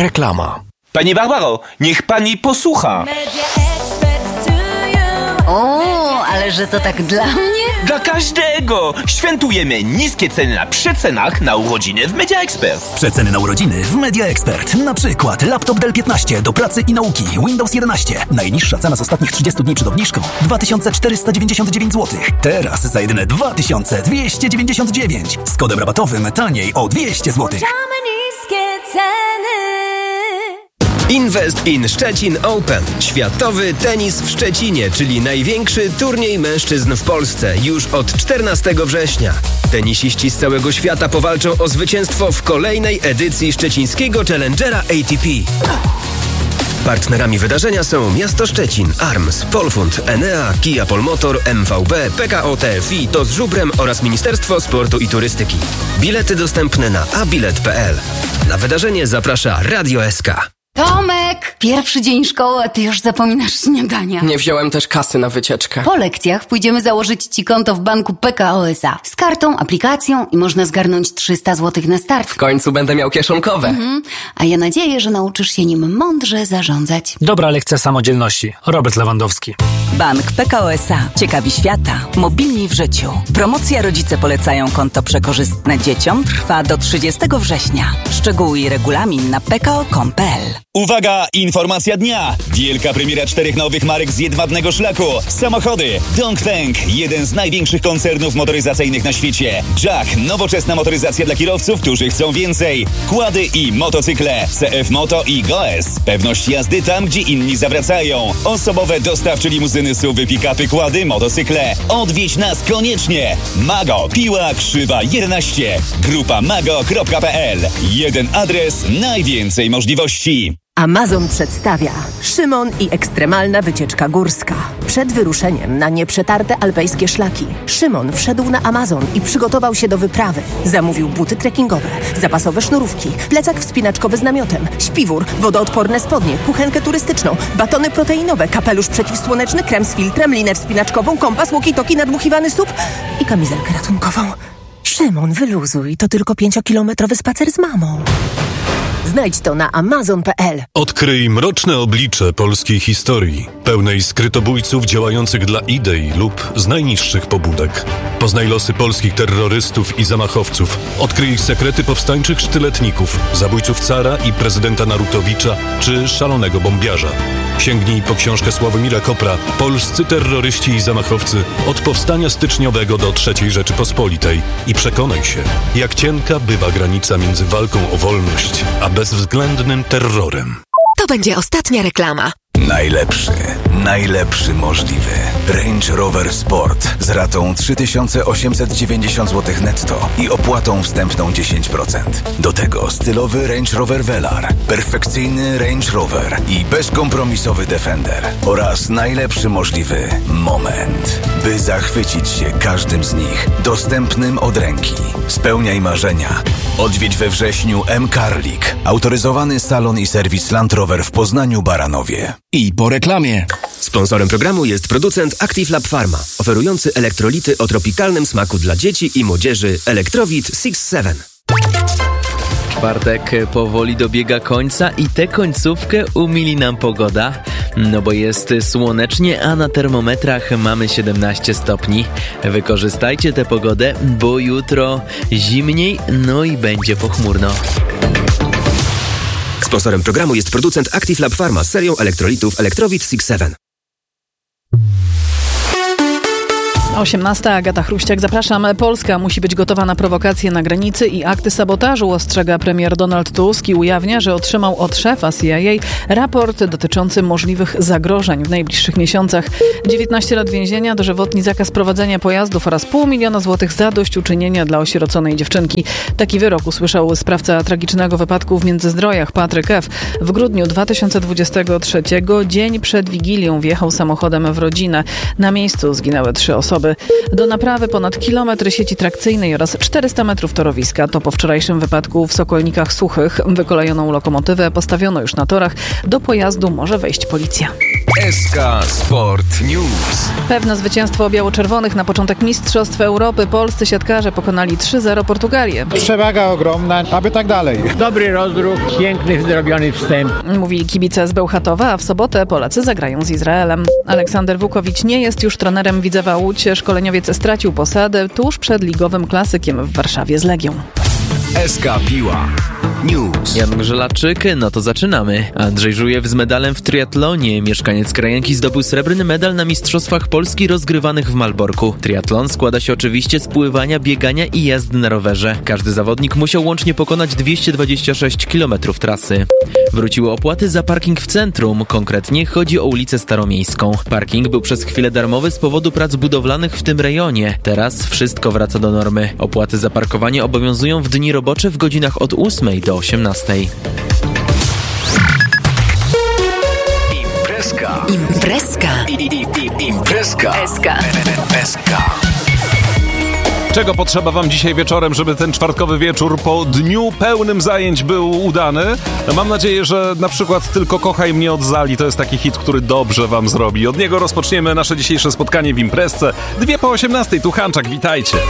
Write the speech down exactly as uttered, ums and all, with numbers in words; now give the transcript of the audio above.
Reklama. Pani Barbaro, niech pani posłucha. O, ale że to tak dla mnie? Dla każdego! Świętujemy niskie ceny na przecenach na urodziny w Media Expert. Przeceny na urodziny w Media Expert. Na przykład laptop Dell piętnaście do pracy i nauki Windows jedenaście. Najniższa cena z ostatnich trzydziestu dni przed obniżką dwa tysiące czterysta dziewięćdziesiąt dziewięć złotych. Teraz za jedyne dwa tysiące dwieście dziewięćdziesiąt dziewięć. Z kodem rabatowym taniej o dwieście złotych. Invest in Szczecin Open. Światowy tenis w Szczecinie, czyli największy turniej mężczyzn w Polsce już od czternastego września. Tenisiści z całego świata powalczą o zwycięstwo w kolejnej edycji szczecińskiego Challengera A T P. Partnerami wydarzenia są Miasto Szczecin, Arms, Polfund, Enea, Kia Polmotor, M V B, P K O T F I, to z Żubrem oraz Ministerstwo Sportu i Turystyki. Bilety dostępne na abilet kropka p l. Na wydarzenie zaprasza Radio S K. Tomek! Pierwszy dzień szkoły, a ty już zapominasz śniadania. Nie wziąłem też kasy na wycieczkę. Po lekcjach pójdziemy założyć ci konto w banku P K O S A. Z kartą, aplikacją i można zgarnąć trzysta złotych na start. W końcu będę miał kieszonkowe. Mhm. A ja nadzieję, że nauczysz się nim mądrze zarządzać. Dobra lekcja samodzielności. Robert Lewandowski. Bank P K O S A. Ciekawi świata. Mobilni w życiu. Promocja Rodzice polecają konto przekorzystne dzieciom trwa do trzydziestego września. Szczegóły i regulamin na p k o kropka com kropka p l. Uwaga! Informacja dnia! Wielka premiera czterech nowych marek z jedwabnego szlaku. Samochody. Dongfeng, jeden z największych koncernów motoryzacyjnych na świecie. Jack, nowoczesna motoryzacja dla kierowców, którzy chcą więcej. Kłady i motocykle. C F Moto i Goes. Pewność jazdy tam, gdzie inni zawracają. Osobowe dostawcze limuzyny, suwy, pick-upy, kłady, motocykle. Odwiedź nas koniecznie. Mago, Piła, Krzywa jedenaście. Grupa mago kropka p l. Jeden adres, najwięcej możliwości. Amazon przedstawia Szymon i ekstremalna wycieczka górska. Przed wyruszeniem na nieprzetarte alpejskie szlaki Szymon wszedł na Amazon i przygotował się do wyprawy. Zamówił buty trekkingowe, zapasowe sznurówki, plecak wspinaczkowy z namiotem, śpiwór, wodoodporne spodnie, kuchenkę turystyczną, batony proteinowe, kapelusz przeciwsłoneczny, krem z filtrem, linę wspinaczkową, kompas, walkie-talkie, nadmuchiwany sup i kamizelkę ratunkową. Szymon, wyluzuj, to tylko pięciokilometrowy spacer z mamą. Znajdź to na amazon kropka p l. Odkryj mroczne oblicze polskiej historii, pełnej skrytobójców działających dla idei lub z najniższych pobudek. Poznaj losy polskich terrorystów i zamachowców. Odkryj sekrety powstańczych sztyletników, zabójców cara i prezydenta Narutowicza czy szalonego bombiarza. Sięgnij po książkę Sławomira Kopra Polscy terroryści i zamachowcy od powstania styczniowego do trzeciej Rzeczypospolitej i przekonaj się, jak cienka bywa granica między walką o wolność a bezwzględnym terrorem. To będzie ostatnia reklama. Najlepszy, najlepszy możliwy. Range Rover Sport z ratą trzy tysiące osiemset dziewięćdziesiąt złotych netto i opłatą wstępną dziesięć procent. Do tego stylowy Range Rover Velar, perfekcyjny Range Rover i bezkompromisowy Defender oraz najlepszy możliwy moment, by zachwycić się każdym z nich. Dostępnym od ręki. Spełniaj marzenia. Odwiedź we wrześniu M-Carlik, autoryzowany salon i serwis Land Rover w Poznaniu, Baranowie. I po reklamie. Sponsorem programu jest producent Active Lab Pharma, oferujący elektrolity o tropikalnym smaku dla dzieci i młodzieży Electrowit six seven. Czwartek powoli dobiega końca i tę końcówkę umili nam pogoda, no bo jest słonecznie, a na termometrach mamy siedemnaście stopni. Wykorzystajcie tę pogodę, bo jutro zimniej, no i będzie pochmurno. Sponsorem programu jest producent Active Lab Pharma z serią elektrolitów Electrowit six seven. osiemnasta. Agata Chruściak, zapraszam. Polska musi być gotowa na prowokacje na granicy i akty sabotażu, ostrzega premier Donald Tusk i ujawnia, że otrzymał od szefa C I A raport dotyczący możliwych zagrożeń w najbliższych miesiącach. dziewiętnaście lat więzienia, dożywotni zakaz prowadzenia pojazdów oraz pół miliona złotych zadośćuczynienia dla osieroconej dziewczynki. Taki wyrok usłyszał sprawca tragicznego wypadku w Międzyzdrojach, Patryk F. W grudniu dwa tysiące dwudziestego trzeciego, dzień przed Wigilią, wjechał samochodem w rodzinę. Na miejscu zginęły trzy osoby. Do naprawy ponad kilometr sieci trakcyjnej oraz czterysta metrów torowiska. To po wczorajszym wypadku w Sokolnikach Suchych. Wykolejoną lokomotywę postawiono już na torach. Do pojazdu może wejść policja. S K Sport News. Pewne zwycięstwo biało-czerwonych na początek Mistrzostw Europy. Polscy siatkarze pokonali trzy zero Portugalię. Przewaga ogromna, aby tak dalej. Dobry rozruch, piękny, zrobiony wstęp. Mówili kibice z Bełchatowa, a w sobotę Polacy zagrają z Izraelem. Aleksander Wukowicz nie jest już trenerem Widzewa Łódź. Szkoleniowiec stracił posadę tuż przed ligowym klasykiem w Warszawie z Legią. S K Piła News. Jan Grzelaczyk, no to zaczynamy. Andrzej Żujew z medalem w triatlonie. Mieszkaniec Krajenki zdobył srebrny medal na Mistrzostwach Polski rozgrywanych w Malborku. Triatlon składa się oczywiście z pływania, biegania i jazdy na rowerze. Każdy zawodnik musiał łącznie pokonać dwieście dwadzieścia sześć kilometrów trasy. Wróciły opłaty za parking w centrum. Konkretnie chodzi o ulicę Staromiejską. Parking był przez chwilę darmowy z powodu prac budowlanych w tym rejonie. Teraz wszystko wraca do normy. Opłaty za parkowanie obowiązują w dni robocze w godzinach od ósmej do osiemnastej. Imprezka. Imprezka. I, i, i, imprezka. S K. S K. Czego potrzeba wam dzisiaj wieczorem, żeby ten czwartkowy wieczór po dniu pełnym zajęć był udany? Mam nadzieję, że na przykład Tylko kochaj mnie od Zali to jest taki hit, który dobrze wam zrobi. Od niego rozpoczniemy nasze dzisiejsze spotkanie w imprezce. Dwie po osiemnastej, tu Hanczak, witajcie.